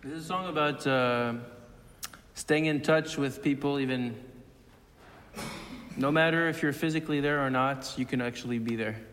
This is a song about staying in touch with people, even no matter if you're physically there or not, you can actually be there.